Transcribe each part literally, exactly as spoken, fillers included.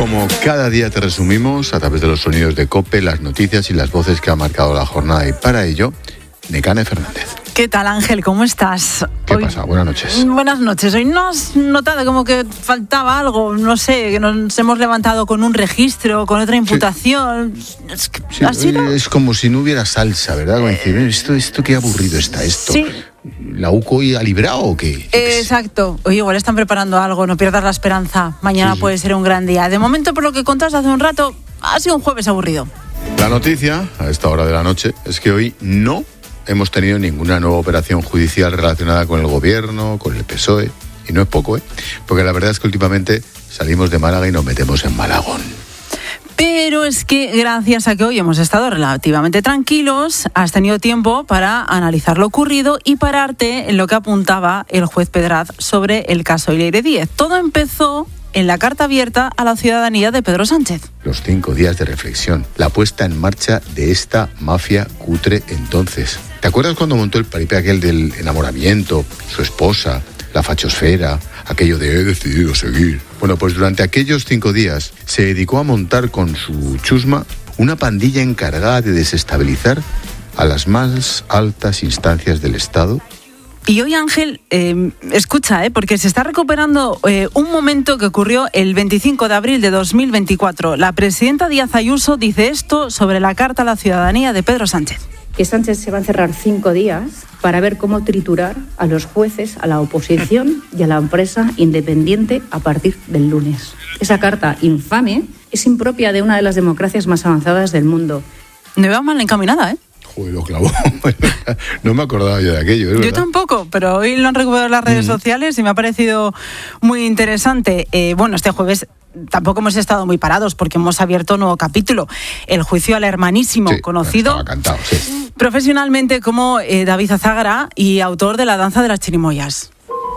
Como cada día te resumimos a través de los sonidos de COPE, las noticias y las voces que han marcado la jornada. Y para ello, Nekane Fernández. ¿Qué tal, Ángel? ¿Cómo estás? ¿Qué Hoy... pasa? Buenas noches. Buenas noches. Hoy no has notado como que faltaba algo, no sé, que nos hemos levantado con un registro, con otra imputación. Sí. Es, que, Sí, ¿ha sido? es como si no hubiera salsa, ¿verdad? Como decir, esto, esto qué aburrido está esto. Sí. ¿La U C O hoy ha librado o qué? Eh, exacto. Oye, igual están preparando algo, no pierdas la esperanza. Mañana Sí, sí. puede ser un gran día. De momento, por lo que contaste hace un rato, ha sido un jueves aburrido. La noticia, a esta hora de la noche, es que hoy no hemos tenido ninguna nueva operación judicial relacionada con el gobierno, con el P S O E, y no es poco, ¿eh? Porque la verdad es que últimamente salimos de Málaga y nos metemos en Malagón. Pero es que gracias a que hoy hemos estado relativamente tranquilos, has tenido tiempo para analizar lo ocurrido y pararte en lo que apuntaba el juez Pedraz sobre el caso Leire Díez. Todo empezó en la carta abierta a la ciudadanía de Pedro Sánchez. Los cinco días de reflexión, la puesta en marcha de esta mafia cutre entonces. ¿Te acuerdas cuando montó el paripé aquel del enamoramiento, su esposa, la fachosfera, aquello de he decidido seguir? Bueno, pues durante aquellos cinco días se dedicó a montar con su chusma una pandilla encargada de desestabilizar a las más altas instancias del Estado. Y hoy, Ángel, eh, escucha, eh, porque se está recuperando eh, un momento que ocurrió el veinticinco de abril de dos mil veinticuatro. La presidenta Díaz Ayuso dice esto sobre la carta a la ciudadanía de Pedro Sánchez. Que Sánchez se va a encerrar cinco días para ver cómo triturar a los jueces, a la oposición y a la empresa independiente a partir del lunes. Esa carta infame es impropia de una de las democracias más avanzadas del mundo. No iba mal encaminada, ¿eh? Joder, lo clavó. No me acordaba yo de aquello, ¿es verdad? Yo tampoco, pero hoy lo han recuperado en las redes mm. sociales y me ha parecido muy interesante. Eh, bueno, este jueves tampoco hemos estado muy parados porque hemos abierto un nuevo capítulo. El juicio al hermanísimo, sí, conocido estaba cantado, sí. profesionalmente como eh, David Azágara y autor de La danza de las chirimoyas.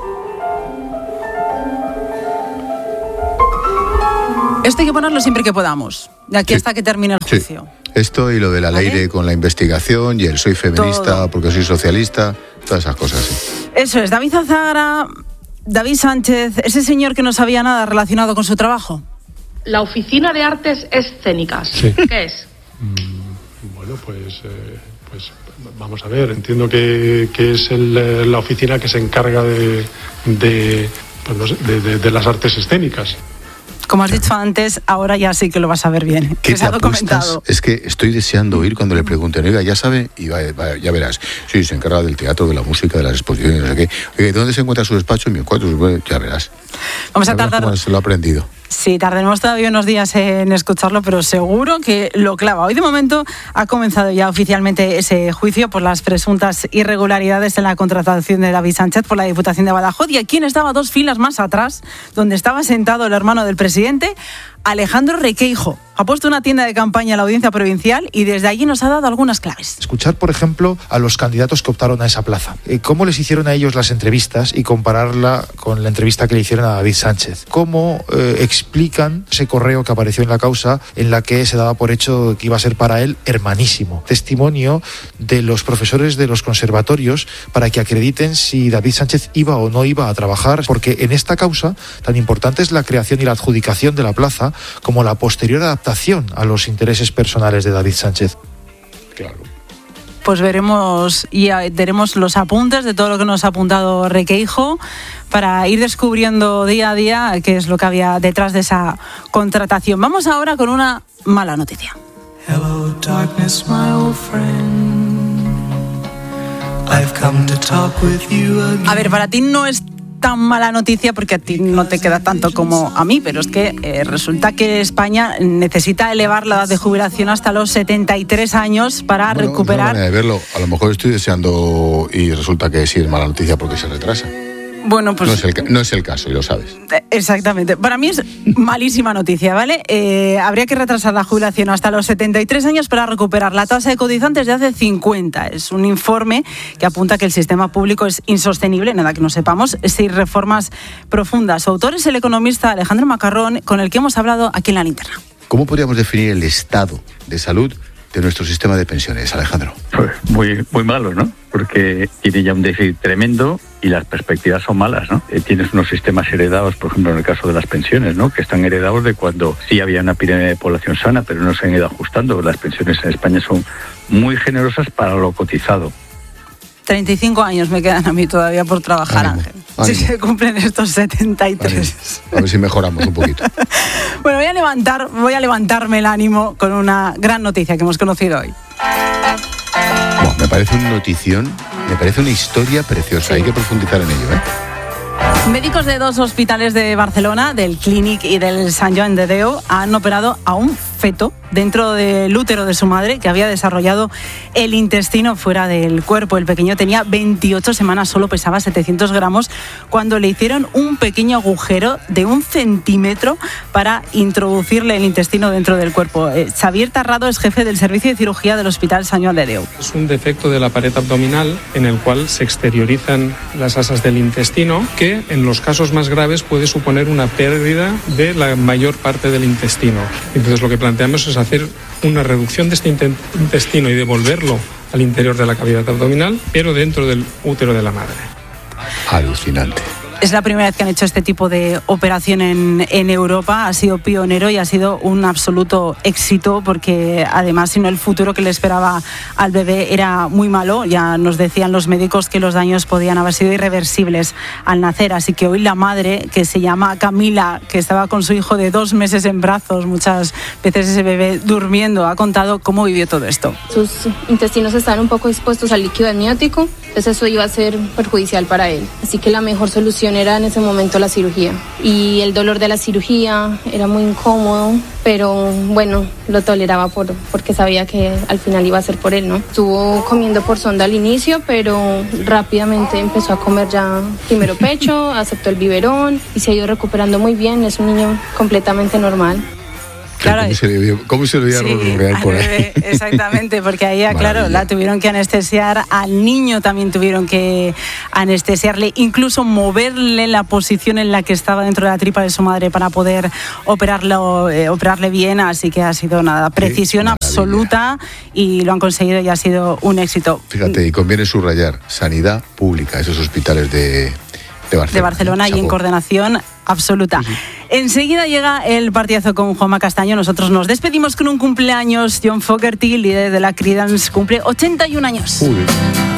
Esto hay que ponerlo siempre que podamos, de aquí sí. hasta que termine el juicio. Sí. Esto y lo de la ¿Vale? Leire con la investigación y el soy feminista Todo. porque soy socialista, todas esas cosas. Sí. Eso es, David Azágara, David Sánchez, ese señor que no sabía nada relacionado con su trabajo. La Oficina de Artes Escénicas, sí. ¿Qué es? Mm, bueno, pues, eh, pues vamos a ver, entiendo que, que es el, la oficina que se encarga de, de, pues no sé, de, de, de las artes escénicas. Como has dicho antes, ahora ya sí que lo vas a ver bien. ¿Qué que se ha documentado. Es que estoy deseando oír cuando le pregunten, oiga, ya sabe, y va, va, ya verás, sí, se encarga del teatro, de la música, de las exposiciones, no sé qué. Oiga, ¿dónde se encuentra su despacho? En mi encuentro, ya verás. Vamos ya a tardar. Verás se lo ha aprendido. Sí, tardaremos todavía unos días en escucharlo, pero seguro que lo clava. Hoy de momento ha comenzado ya oficialmente ese juicio por las presuntas irregularidades en la contratación de David Sánchez por la Diputación de Badajoz. Y aquí estaba dos filas más atrás, donde estaba sentado el hermano del presidente, Alejandro Requeijo. Ha puesto una tienda de campaña en la Audiencia Provincial y desde allí nos ha dado algunas claves. Escuchar, por ejemplo, a los candidatos que optaron a esa plaza. Cómo les hicieron a ellos las entrevistas y compararla con la entrevista que le hicieron a David Sánchez. Cómo eh, explican ese correo que apareció en la causa en la que se daba por hecho que iba a ser para él hermanísimo. Testimonio de los profesores de los conservatorios para que acrediten si David Sánchez iba o no iba a trabajar, porque en esta causa tan importante es la creación y la adjudicación de la plaza como la posterior adaptación a los intereses personales de David Sánchez. Claro. Pues veremos y veremos los apuntes de todo lo que nos ha apuntado Requeijo para ir descubriendo día a día qué es lo que había detrás de esa contratación. Vamos ahora con una mala noticia. Hello, darkness, my old friend. I've come to talk with you again. A ver, para ti no es tan mala noticia porque a ti no te queda tanto como a mí, pero es que eh, resulta que España necesita elevar la edad de jubilación hasta los setenta y tres años para bueno, recuperar... Es una manera de verlo. A lo mejor estoy deseando y resulta que sí es mala noticia porque se retrasa. Bueno, pues... No es, el, no es el caso, y lo sabes. Exactamente. Para mí es malísima noticia, ¿vale? Eh, habría que retrasar la jubilación hasta los setenta y tres años para recuperar la tasa de cotizantes de hace cincuenta. Es un informe que apunta que el sistema público es insostenible, nada que no sepamos, sin reformas profundas. Su autor es el economista Alejandro Macarrón, con el que hemos hablado aquí en La Linterna. ¿Cómo podríamos definir el estado de salud de nuestro sistema de pensiones, Alejandro? Pues muy, muy malo, ¿no? Porque tiene ya un déficit tremendo y las perspectivas son malas, ¿no? Eh, tienes unos sistemas heredados, por ejemplo, en el caso de las pensiones, ¿no? Que están heredados de cuando sí había una pirámide de población sana, pero no se han ido ajustando. Las pensiones en España son muy generosas para lo cotizado. treinta y cinco años me quedan a mí todavía por trabajar, Ánimo, Ángel. ánimo. Si se cumplen estos setenta y tres. Ánimo. A ver si mejoramos un poquito. Bueno, voy a levantar, voy a levantarme el ánimo con una gran noticia que hemos conocido hoy. Bueno, me parece una notición, me parece una historia preciosa. Sí. Hay que profundizar en ello, ¿eh? Médicos de dos hospitales de Barcelona, del Clínic y del Sant Joan de Déu, han operado a un feto dentro del útero de su madre, que había desarrollado el intestino fuera del cuerpo. El pequeño tenía veintiocho semanas, solo pesaba setecientos gramos, cuando le hicieron un pequeño agujero de un centímetro para introducirle el intestino dentro del cuerpo. Eh, Xavier Tarrado es jefe del servicio de cirugía del Hospital Sant Joan de Déu. Es un defecto de la pared abdominal en el cual se exteriorizan las asas del intestino, que en los casos más graves puede suponer una pérdida de la mayor parte del intestino. Entonces lo que planteamos es hacer una reducción de este intestino y devolverlo al interior de la cavidad abdominal, pero dentro del útero de la madre. Alucinante. Es la primera vez que han hecho este tipo de operación en, en Europa. Ha sido pionero y ha sido un absoluto éxito, porque además, si no, el futuro que le esperaba al bebé era muy malo. Ya nos decían los médicos que los daños podían haber sido irreversibles al nacer. Así que hoy la madre, que se llama Camila, que estaba con su hijo de dos meses en brazos, muchas veces ese bebé durmiendo, ha contado cómo vivió todo esto. Sus intestinos estaban un poco expuestos al líquido amniótico, entonces eso iba a ser perjudicial para él. Así que la mejor solución era en ese momento la cirugía. Y el dolor de la cirugía era muy incómodo, pero bueno, lo toleraba por, porque sabía que al final iba a ser por él, ¿no? Estuvo comiendo por sonda al inicio, pero rápidamente empezó a comer ya primero pecho, aceptó el biberón y se ha ido recuperando muy bien. Es un niño completamente normal. Claro, ¿Cómo se le vio, cómo se le vio sí, rumorear por ahí? Bebé, exactamente, porque ahí, claro, Maravilla. la tuvieron que anestesiar, al niño también tuvieron que anestesiarle, incluso moverle la posición en la que estaba dentro de la tripa de su madre para poder operarlo, eh, operarle bien, así que ha sido nada, precisión absoluta y lo han conseguido y ha sido un éxito. Fíjate, y conviene subrayar, sanidad pública, esos hospitales de, de Barcelona. De Barcelona ¿eh? y en coordinación absoluta. Sí, sí. Enseguida llega el partidazo con Juanma Castaño. Nosotros nos despedimos con un cumpleaños. John Fogerty, líder de la Creedence, cumple ochenta y un años. Uy.